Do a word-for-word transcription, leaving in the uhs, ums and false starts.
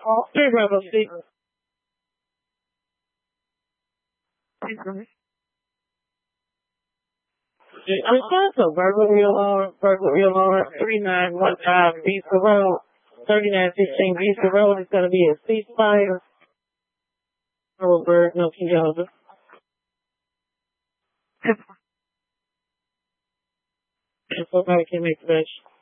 Three Bravo six. Request a burglary alarm, burglary alarm, three nine one five Visa Road, thirty-nine sixteen Visa Road. It's going to be a ceasefire. Robert, no, Georgia. If somebody can make the best.